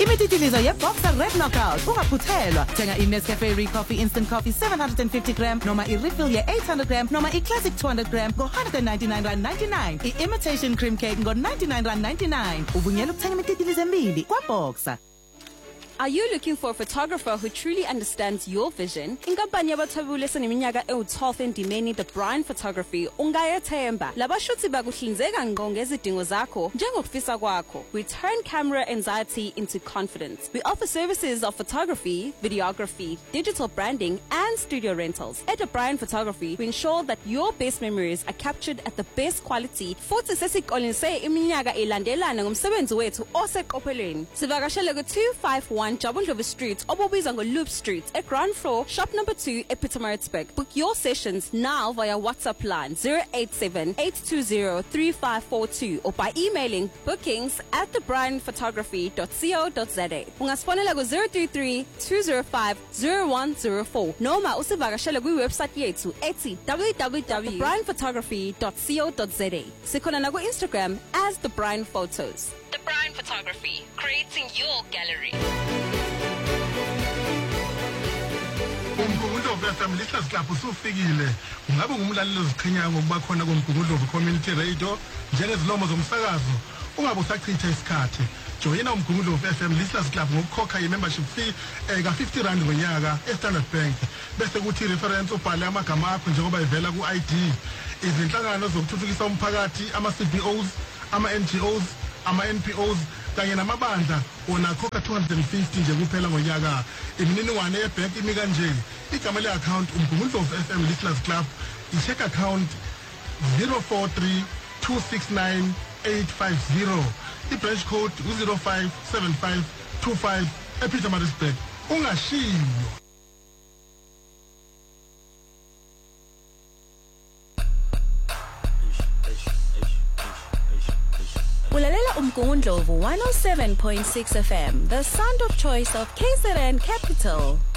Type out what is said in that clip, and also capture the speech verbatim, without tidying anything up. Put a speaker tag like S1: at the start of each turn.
S1: Imititilizo ye-Boxer Red Knockout. Ungaphuthelwa. Thenga i-Nescafe Re-Coffee Instant Coffee seven hundred fifty gram noma i-refill ye-eight hundred gram noma i-classic two hundred gram go one hundred ninety-nine rand ninety-nine. I-imitation cream cake go ninety-nine rand ninety-nine. Uvunyelwa ukuthenga imititilizo emibili kwa-Boxer.
S2: Are you looking for a photographer who truly understands your vision? Inkampani yabathwebuli eseneminyaka ewu-twelve endimeni The Brian Photography ungayethemba. Labashuthi bakuhlinzeka ngqo ngezidingo zakho njengokufisa kwakho. We turn camera anxiety into confidence. We offer services of photography, videography, digital branding, and studio rentals. At The Brian Photography, we ensure that your best memories are captured at the best quality. Futhi sesiqolinise iminyaka elandelana ngomsebenzi wethu oseqophelweni. Sivakashele ku two fifty-one Jabundlovu Street, Obobiza Loop Street, at ground floor, shop number two, at Pietermaritzburg. Book your sessions now via WhatsApp line zero eight seven, eight two zero, three five four two or by emailing bookings at the brian photography dot co dot za. Ungasfonela ku zero three three, two zero five, zero one zero four. Noma usivakashele kwi-website yethu ethi w w w dot the brian photography dot co dot za. Sikhona na ku Instagram as The Brian Photos. The Brian Photography, creating your gallery.
S3: Umgungundlovu F M Listeners Club usufikile. Ungabe ngumlaleli oziqhenyayo ngokuba khona koMgungundlovu Community Radio njengezilomo zomsakazo. Ungabe usachitha isikhathi. Joyina uMgungundlovu F M Listeners Club ngokukhokha i-membership fee eka fifty rand ngonyaka e-Standard Bank. Bese kuthi reference ubhale amagama akho njengoba ivela ku-I D. Izinhlangano zokuthuthukisa umphakathi, ama-C B Os, ama-N G Os, ama-N P Os kanye namabandla wona khokha two hundred fifty nje kuphela ngonyaka. Imininingwane yebank imi kanje. Igama le-account uMgungundlovu F M Listeners Club, i-check account zero four three, two six nine, eight five zero. I-branch code zero five seven five two five ePietermaritzburg. Ungashiyo.
S2: Ulalela uMgungundlovu one oh seven point six F M, the sound of choice of K Z N Capital.